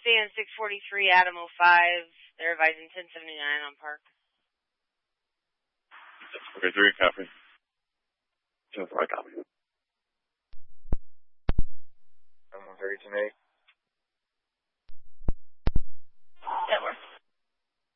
stand 643, Adam 05. They're advising 1079 on Park. 643, copy. 10-4, copy. I'm 132,